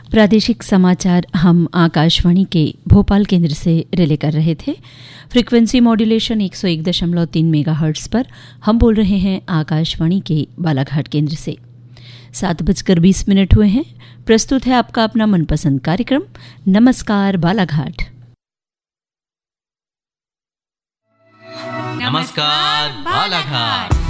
प्रादेशिक समाचार हम आकाशवाणी के भोपाल केंद्र से रिले कर रहे थे। फ्रीक्वेंसी मॉड्यूलेशन 101.3 मेगाहर्ट्ज़ पर हम बोल रहे हैं आकाशवाणी के बालाघाट केंद्र से। 7:20 हुए हैं। प्रस्तुत है आपका अपना मनपसंद कार्यक्रम नमस्कार बालाघाट। नमस्कार बालाघाट।